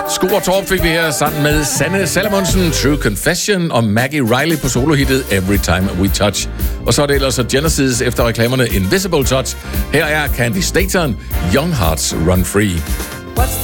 Sko og Torp fik vi her sammen med Sanne Salomonsen, True Confession og Maggie Riley på solohittet Every Time We Touch. Og så er det ellers Genesis efter reklamerne Invisible Touch. Her er Candy Staton, Young Hearts Run Free.